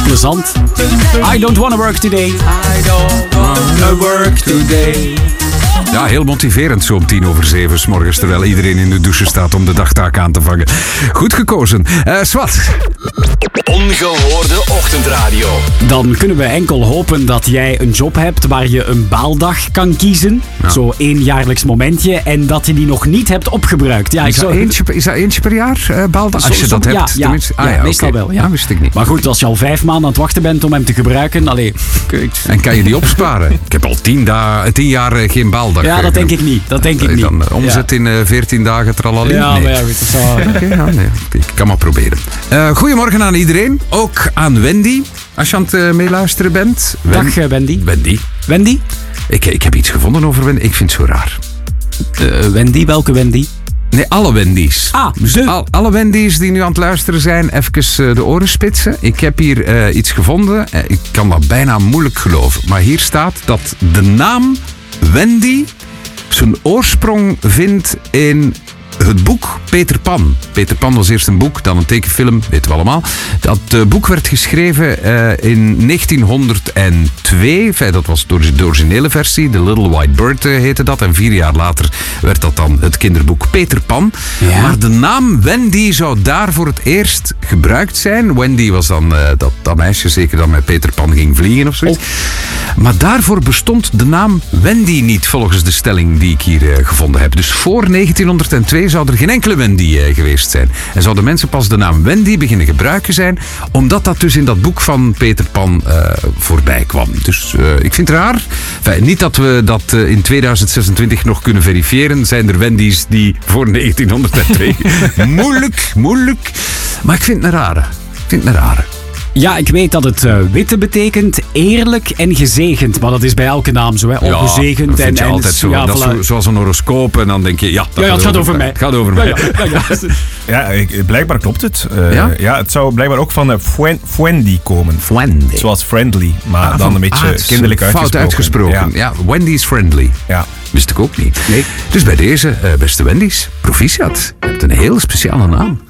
plezant. I don't wanna work today. I don't wanna work today. Ja, heel motiverend zo om 6:10 's morgens, terwijl iedereen in de douche staat om de dagtaak aan te vangen. Goed gekozen. Swat. Ongehoorde ochtendradio. Dan kunnen we enkel hopen dat jij een job hebt waar je een baaldag kan kiezen. Ja. Zo 1 jaarlijks momentje. En dat je die nog niet hebt opgebruikt. Ja, Is dat eentje per jaar, baaldag? Als je dat hebt, ja, tenminste. ja, meestal wel. Ja. Dat wist ik niet. Maar goed, als je al 5 maanden aan het wachten bent om hem te gebruiken. Allee, En kan je die opsparen? Ik heb al 10 jaar geen baaldag. ja, dat denk ik niet. Dat denk ik niet. Dan omzet in 14 dagen tralali? Ja, Nee. maar ja, goed, dat zou... Oké, ja, nee. Ik kan maar proberen. Goedemorgen aan iedereen. Ook aan Wendy, als je aan het meeluisteren bent. Dag Wendy. Wendy. Wendy? Ik heb iets gevonden over Wendy. Ik vind het zo raar. Wendy? Welke Wendy? Nee, alle Wendy's. Dus alle Wendy's die nu aan het luisteren zijn, even de oren spitsen. Ik heb hier iets gevonden. Ik kan dat bijna moeilijk geloven. Maar hier staat dat de naam Wendy zijn oorsprong vindt in het boek Peter Pan. Peter Pan was eerst een boek, dan een tekenfilm, weten we allemaal. Dat boek werd geschreven in 1902. Enfin, dat was de originele versie. The Little White Bird heette dat. En 4 jaar later werd dat dan het kinderboek Peter Pan. Ja. Maar de naam Wendy zou daar voor het eerst gebruikt zijn. Wendy was dan dat meisje zeker dat met Peter Pan ging vliegen of zoiets. Maar daarvoor bestond de naam Wendy niet, volgens de stelling die ik hier gevonden heb. Dus voor 1902 zou er geen enkele Wendy geweest zijn. En zouden mensen pas de naam Wendy beginnen gebruiken zijn, omdat dat dus in dat boek van Peter Pan voorbij kwam. Dus ik vind het raar. Enfin, niet dat we dat in 2026 nog kunnen verifiëren. Zijn er Wendy's die voor 1902... moeilijk. Maar ik vind het een rare. Ja, ik weet dat het witte betekent eerlijk en gezegend. Maar dat is bij elke naam zo, hè. Ongezegend dat vind je en altijd zo. ja, Dat is voilà. zoals een horoscoop. En dan denk je, het gaat over mij. Het gaat over mij. Ja, blijkbaar klopt het. Ja? Het zou blijkbaar ook van Fwendy komen. Wendy. Zoals friendly, maar dan een beetje het is kinderlijk fout uitgesproken. Ja, Wendy is friendly. Ja. Wist ik ook niet. Nee. Dus bij deze, beste Wendy's, proficiat. Je hebt een heel speciale naam.